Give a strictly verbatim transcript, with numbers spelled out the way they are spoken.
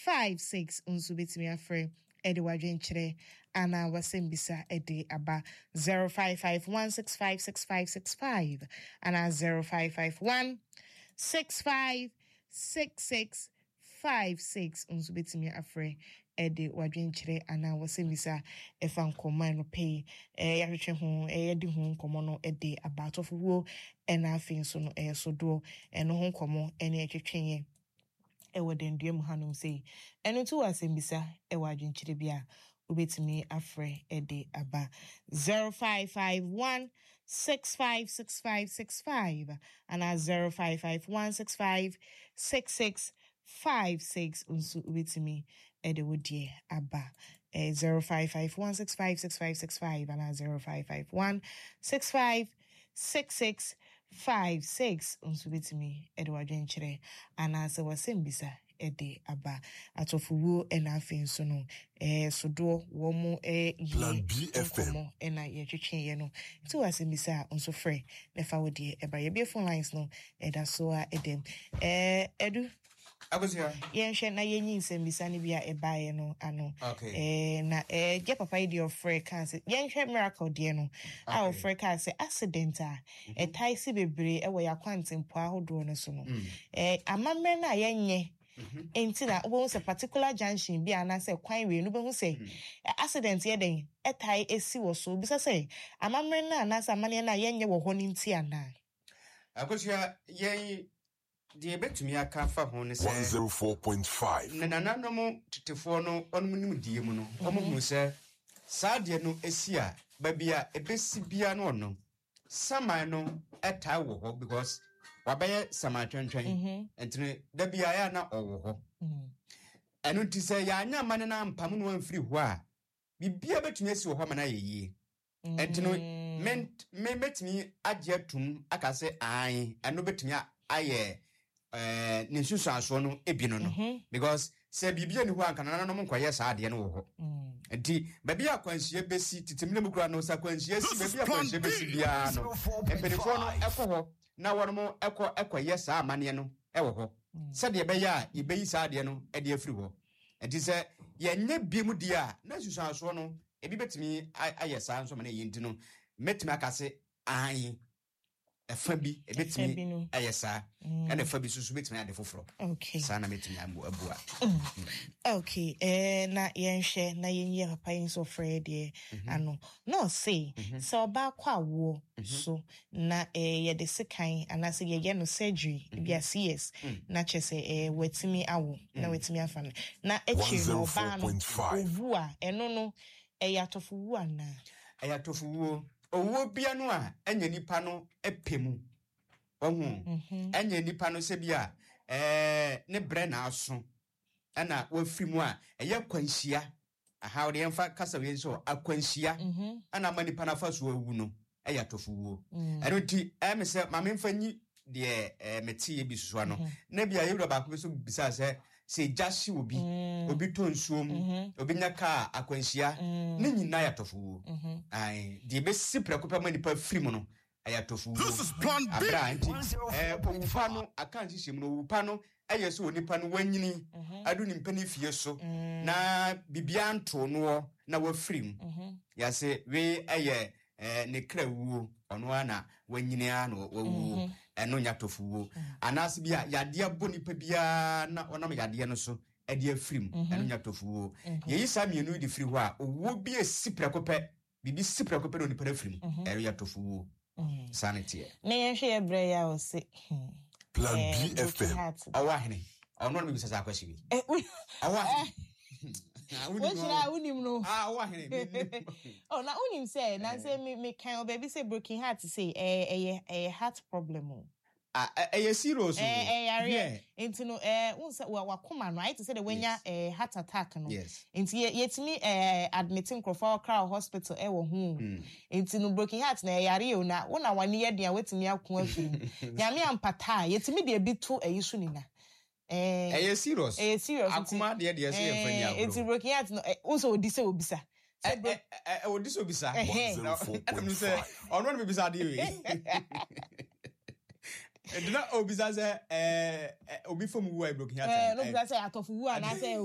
five six unso betimi afre ede wadwenkyere ana wasembisa ede aba zero five five one six five six five six five ana zero five five one six five six six five six unso betimi afre ede wadwenkyere ana wasembisa efa nkoma no pay eh yahwehwe ho eh yedi ho nkomo no ede aba atofuwo ena afin so no eh so do eno ho nkomo ene etwetwenye ewo denduem hanum sei eno tu wasembisa ewa adwenkyere bia ubetimi afre ede aba zero five five one six five six five six five and zero five five one six five six six five six unsu ubetimi ede wodie aba eh zero five five one six five six five six five and zero five five one six five six six five six unsu ubetimi ede wadwenkyere ana se wasembisa ede aba atofuwo ena afin so no eh sodo wo mu eh Plan B F M ena ye twetwe no ti wasembisa unso frɛ nefa wodie eba ye be phone lines no eda so a edem eh edu Abusia yenhwe na yenyi nsembisa ne bia ebae no ano okay. eh na eh je papa idi of frɛ kan se yenhwe miracle die no a of frɛ kan se accident a e taisi bebre e wo yakwante mpo ahodo no so no eh amamre na yenye enti na wo se particular junction bi ana se kwan we no be hu se accident ye den etai esi wo so bi se se amamre na na sa mane na yenye wo ho ni nti ana Abusia yen die betumi aka fa ho ne se one oh four point five na nananom tetefo no onum nim die mu no omo hu se saa die no esi a ba bia ebesi bia no no saman no etai wo ho because wabaye samatwentwen entene da bia ya na owo ho enu ti se ya anya mane na mpam no amfiri ho a bibia betumi esi wo ho mana yeye entene ment me betumi agye atum aka se an enu betumi aye eh ne susu aso no ebi no no because se bibia ni ho anka na no mkoye saa de no wo ho enti babia akwanhie besi titimle mukura no sa kwanhie si babia akwanhie besi bia no empedefo no ekọ ho na wono ekọ ekọye saa amane no ewo ho se de be ya ibeyi saa de no e de afiri ho enti se yenye biemu de a na susu aso no ebi betimi aye saa nso mane yenti no metimi akase an efa bi ebetimi ayesa and efa bi susu betimi ade foforo okay sana metimi ambu abua okay eh na yenhwe na yenye papa yin so frede ano no say so ba kwa wo so na eh ye de sekan anase ye ye no surgery bia C S na chese eh wetimi awo na wetimi afan na echi no ba no ovu a eno no eh yatofu wu ana ayatofu wu owo bia no a anya nipa no epemu ohu anya nipa no se bia eh ne bre na aso ana wafiri mu a eye kwanhia aha ode emfa kasa we so akwanhia ana manipa na fa so awu no ayatofu wu eroti em se mamemfa nyi de eh metie bi susu ano na bia yewura ba ko so bisa se se jashi obi obi tonsuom obi nyaka akwanhia ne nyina yatofu ai de be sipre ko pema nipa firi mu no ayatofu This is plan B eh opa no akan hihiem no opa no eye so onipa no wanyini adu ni mpani fie so na bibia nto no na wafiri mu ya se we eye eh ne krawuo ono ana wanyini ana wawu eno nyatofu wo anase bia yade abo nipa bia na onam yade no so ade afrim eno nyatofu wo yeyi sa mienu di firi ho a owo bi esipra kope bibi sipra kope no nipa afrim eno nyatofu wo sanity na yenhwe ebre ya o se Plan B F M awahene ono no bi sasa akwasi bi awahene Wachira unim no. Ah, wahene. Oh, na unim say, na say me me kind of baby say broken heart say eh eh heart problem. Ah, eh serious. Eh eh yare. Into no eh unsa wa koma no, I to say the wenya eh heart attack no. Yes. Into yetimi eh admitting Crowford Crow Hospital eh wo hu. Into no broken heart na yare o na wona wani ye dia wetimi akon afiri. Nyame ampata yetimi de bi to ayisu ni na. Eh, eh, serious. Eh, serious. Akuma de de say e fani agro. It's broken heart no. Also odise obisa. Eh, eh, eh, odise obisa. Adam say, ono no obisa de we. Eh, dina obisa say eh obi from wu e broken heart. Eh, no obisa say atofu wu ana say